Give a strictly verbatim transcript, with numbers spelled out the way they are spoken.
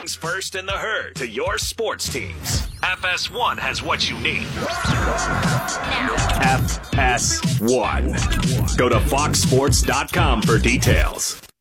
brings first in the herd to your sports teams. F S one has what you need. F S one. Go to fox sports dot com for details.